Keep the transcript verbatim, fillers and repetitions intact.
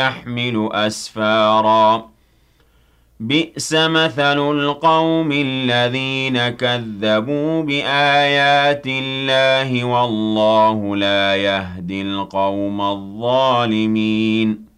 يحمل أسفارا بئس مثل القوم الذين كذبوا بآيات الله والله لا يهدي القوم الظالمين